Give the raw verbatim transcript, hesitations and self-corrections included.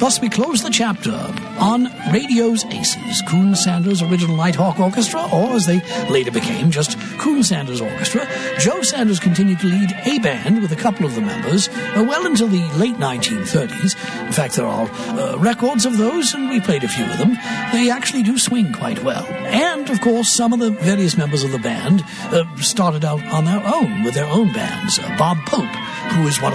Thus, we close the chapter on Radio's Aces, Coon Sanders' original Nighthawk Orchestra, or as they later became, just Coon Sanders Orchestra. Joe Sanders continued to lead a band with a couple of the members uh, well until the late nineteen thirties. In fact, there are uh, records of those, and we played a few of them. They actually do swing quite well. And, of course, some of the various members of the band uh, started out on their own, with their own bands. Uh, Bob Pope, who is one of